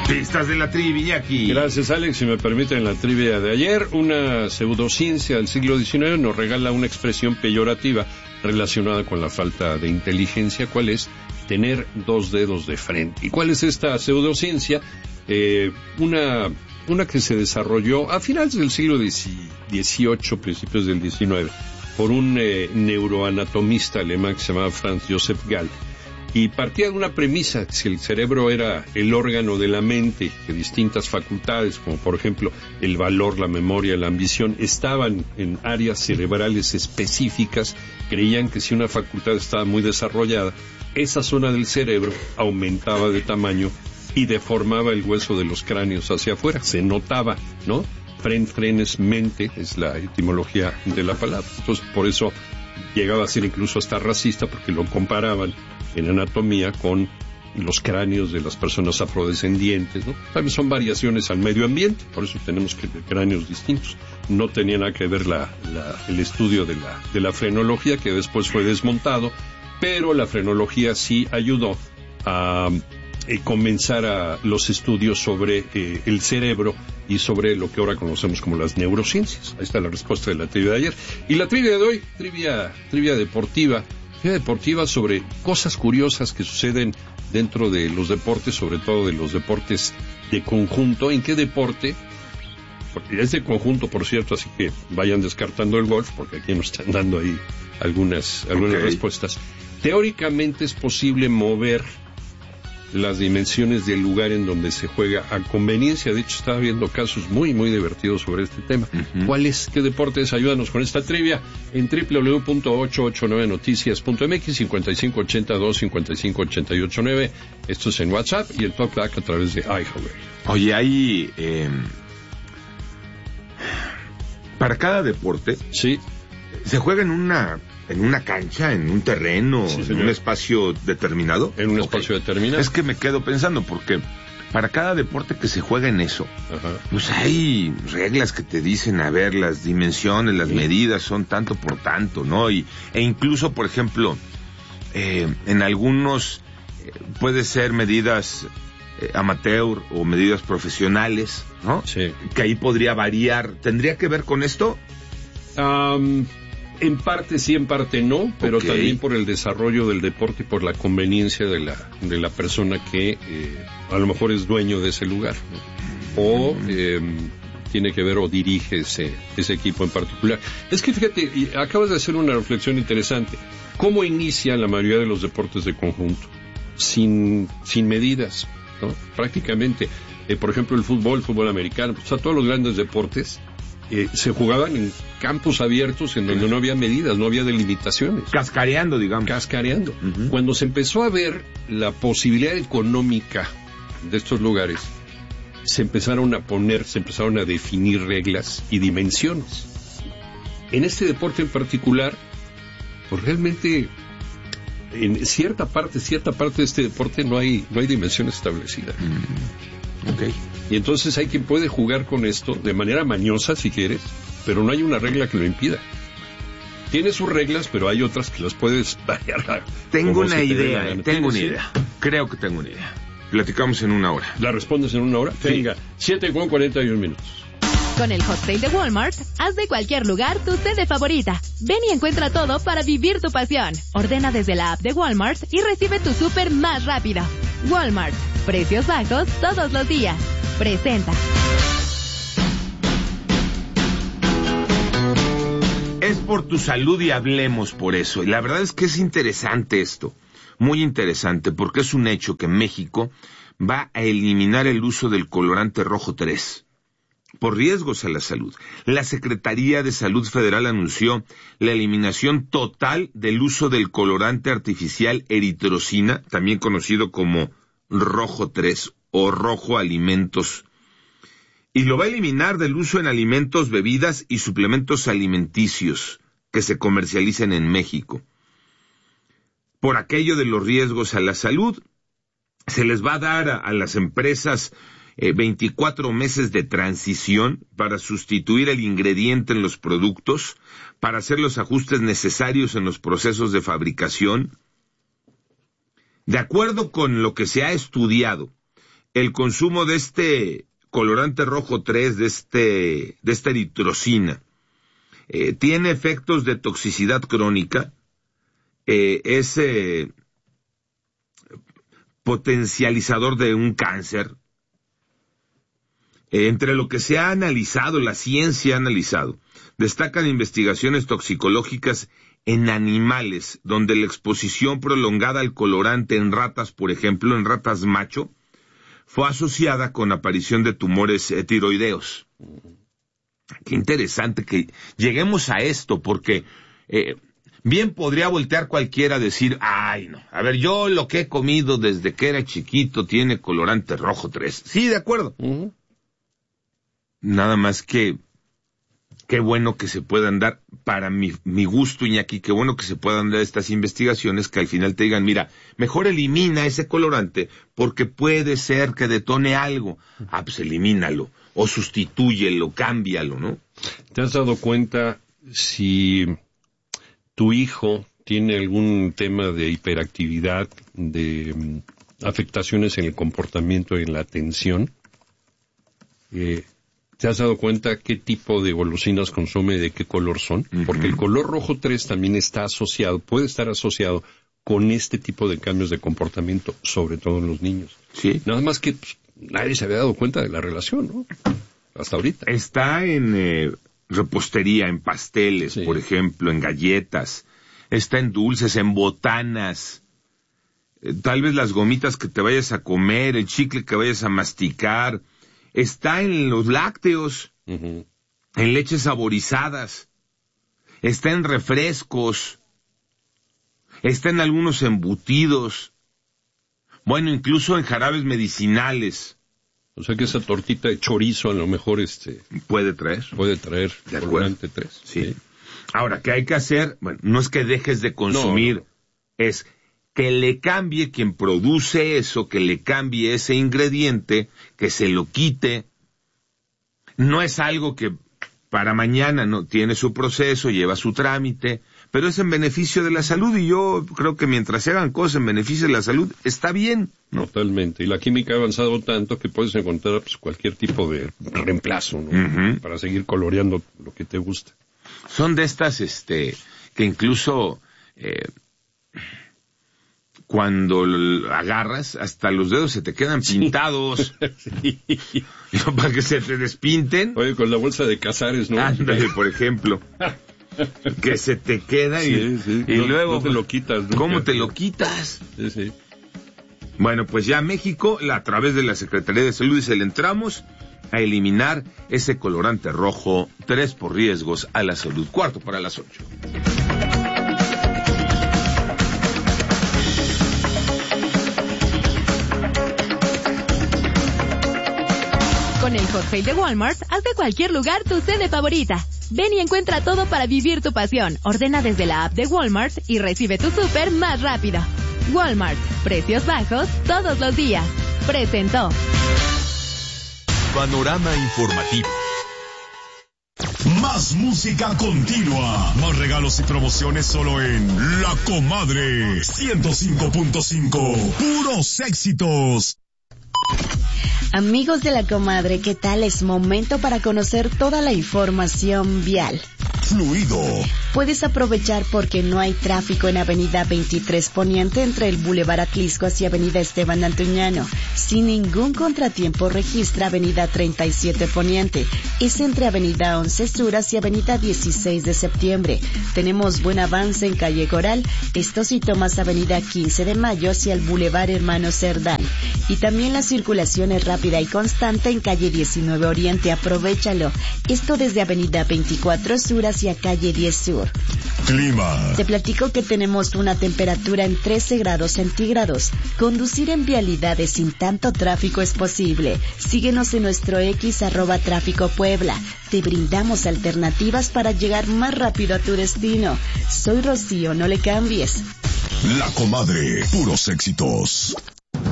Pistas de la trivia aquí. Gracias, Alex. Si me permiten, la trivia de ayer, una pseudociencia del siglo XIX nos regala una expresión peyorativa relacionada con la falta de inteligencia. ¿Cuál es? Tener dos dedos de frente. ¿Y cuál es esta pseudociencia? Una que se desarrolló a finales del siglo XVIII, principios del XIX, por un neuroanatomista alemán que se llamaba Franz Joseph Gall. Y partía de una premisa: si el cerebro era el órgano de la mente, que distintas facultades, como por ejemplo el valor, la memoria, la ambición, estaban en áreas cerebrales específicas, creían que si una facultad estaba muy desarrollada, esa zona del cerebro aumentaba de tamaño y deformaba el hueso de los cráneos hacia afuera. Se notaba, ¿no? Frenes, mente, es la etimología de la palabra. Entonces, por eso llegaba a ser incluso hasta racista, porque lo comparaban en anatomía con los cráneos de las personas afrodescendientes, ¿no? También son variaciones al medio ambiente, por eso tenemos cráneos distintos. No tenía nada que ver el estudio de la frenología, que después fue desmontado, pero la frenología sí ayudó a comenzar a los estudios sobre el cerebro y sobre lo que ahora conocemos como las neurociencias. Ahí está la respuesta de la trivia de ayer. Y la trivia de hoy, trivia deportiva sobre cosas curiosas que suceden dentro de los deportes, sobre todo de los deportes de conjunto. ¿En qué deporte? Porque es de conjunto, por cierto, así que vayan descartando el golf, porque aquí nos están dando ahí algunas respuestas. Teóricamente es posible mover las dimensiones del lugar en donde se juega a conveniencia. De hecho, estaba viendo casos muy, muy divertidos sobre este tema. Uh-huh. ¿Cuál es? ¿Qué deportes? Ayúdanos con esta trivia en www.889noticias.mx, 5582-558889. Esto es en WhatsApp y el TalkBack a través de iHeartRadio. Oye, hay para cada deporte, sí, se juega en una cancha, en un terreno, sí, en un espacio determinado. En un espacio determinado. Es que me quedo pensando, porque para cada deporte que se juega en eso, ajá, pues hay reglas que te dicen, a ver, las dimensiones, las medidas son tanto por tanto, ¿no? E incluso, por ejemplo, en algunos puede ser medidas amateur o medidas profesionales, ¿no? Sí. Que ahí podría variar. ¿Tendría que ver con esto? En parte sí, en parte no, pero okay, también por el desarrollo del deporte y por la conveniencia de la persona que a lo mejor es dueño de ese lugar, ¿no? O tiene que ver o dirige ese equipo en particular. Es que fíjate, acabas de hacer una reflexión interesante. ¿Cómo inicia la mayoría de los deportes de conjunto? Sin medidas, ¿no? Prácticamente, por ejemplo, el fútbol americano, pues a todos los grandes deportes se jugaban en campos abiertos en donde no había medidas, no había delimitaciones. Cascareando, digamos. Cascareando. Uh-huh. Cuando se empezó a ver la posibilidad económica de estos lugares, se empezaron a definir reglas y dimensiones. En este deporte en particular, pues realmente en cierta parte de este deporte no hay dimensiones establecidas. Okay. Y entonces hay quien puede jugar con esto de manera mañosa, si quieres, pero no hay una regla que lo impida. Tiene sus reglas, pero hay otras que las puedes variar. Tengo una idea. Creo que tengo una idea. Platicamos en una hora. ¿La respondes en una hora? Sí. Venga, 7:41 minutos. Con el Hot Sale de Walmart, haz de cualquier lugar tu sede favorita. Ven y encuentra todo para vivir tu pasión. Ordena desde la app de Walmart y recibe tu súper más rápido. Walmart. Precios bajos todos los días. Presenta. Es por tu salud y hablemos por eso. Y la verdad es que es interesante esto. Muy interesante, porque es un hecho que México va a eliminar el uso del colorante rojo 3. Por riesgos a la salud. La Secretaría de Salud Federal anunció la eliminación total del uso del colorante artificial eritrocina, también conocido como rojo 3 o rojo alimentos. Y lo va a eliminar del uso en alimentos, bebidas y suplementos alimenticios que se comercialicen en México. Por aquello de los riesgos a la salud, se les va a dar a las empresas 24 meses de transición para sustituir el ingrediente en los productos, para hacer los ajustes necesarios en los procesos de fabricación. De acuerdo con lo que se ha estudiado el consumo de este colorante rojo 3, de esta eritrocina, tiene efectos de toxicidad crónica, es potencializador de un cáncer. Entre lo que se ha analizado, la ciencia ha analizado, destacan investigaciones toxicológicas en animales, donde la exposición prolongada al colorante en ratas, por ejemplo, en ratas macho, fue asociada con aparición de tumores tiroideos. Qué interesante que lleguemos a esto, porque bien podría voltear cualquiera a decir, ay no, a ver, yo lo que he comido desde que era chiquito tiene colorante rojo 3. Sí, de acuerdo. Nada más que qué bueno que se puedan dar, para mi gusto, Iñaki, qué bueno que se puedan dar estas investigaciones que al final te digan, mira, mejor elimina ese colorante porque puede ser que detone algo. Ah, pues elimínalo, o sustitúyelo, cámbialo, ¿no? ¿Te has dado cuenta si tu hijo tiene algún tema de hiperactividad, de afectaciones en el comportamiento y en la atención? ¿Te has dado cuenta qué tipo de golosinas consume y de qué color son? Porque el color rojo 3 también está asociado, puede estar asociado con este tipo de cambios de comportamiento, sobre todo en los niños. Sí. Nada más que nadie se había dado cuenta de la relación, ¿no? Hasta ahorita. Está en repostería, en pasteles, por ejemplo, en galletas. Está en dulces, en botanas. Tal vez las gomitas que te vayas a comer, el chicle que vayas a masticar. Está en los lácteos, en leches saborizadas, está en refrescos, está en algunos embutidos, bueno, incluso en jarabes medicinales. O sea que esa tortita de chorizo a lo mejor puede traer colorante 3. Sí. Ahora, ¿qué hay que hacer? Bueno, no es que dejes de consumir, es que le cambie quien produce eso, que le cambie ese ingrediente, que se lo quite. No es algo que para mañana, no, tiene su proceso, lleva su trámite, pero es en beneficio de la salud, y yo creo que mientras se hagan cosas en beneficio de la salud, está bien, ¿no? Totalmente, y la química ha avanzado tanto que puedes encontrar cualquier tipo de reemplazo, ¿no? Para seguir coloreando lo que te gusta. Son de estas, que incluso cuando agarras, hasta los dedos se te quedan pintados. Sí. Para que se te despinten. Oye, con la bolsa de Casares, ¿no? Ándale, por ejemplo. Que se te queda y luego... No te lo quitas nunca. ¿Cómo te lo quitas? Sí. Bueno, pues ya México, a través de la Secretaría de Salud, dice, le entramos a eliminar ese colorante rojo 3 por riesgos a la salud. 7:45. Con el Hot Sale de Walmart, haz de cualquier lugar tu sede favorita. Ven y encuentra todo para vivir tu pasión. Ordena desde la app de Walmart y recibe tu súper más rápido. Walmart, precios bajos todos los días. Presentó. Panorama informativo. Más música continua. Más regalos y promociones solo en La Comadre 105.5. Puros éxitos. Amigos de La Comadre, ¿qué tal? Es momento para conocer toda la información vial. Fluido. Puedes aprovechar porque no hay tráfico en Avenida 23 Poniente entre el Boulevard Atlisco hacia Avenida Esteban Antuñano. Sin ningún contratiempo registra Avenida 37 Poniente. Es entre Avenida 11 Sur hacia Avenida 16 de Septiembre. Tenemos buen avance en Calle Coral. Esto si tomas Avenida 15 de Mayo hacia el Boulevard Hermano Cerdán. Y también la circulación es rápida y constante en Calle 19 Oriente. Aprovéchalo. Esto desde Avenida 24 Sur hacia Calle 10 Sur. Clima. Te platico que tenemos una temperatura en 13 grados centígrados. Conducir en vialidades sin tanto tráfico es posible. Síguenos en nuestro X @Tráfico Puebla. Te brindamos alternativas para llegar más rápido a tu destino. Soy Rocío, no le cambies. La Comadre, puros éxitos.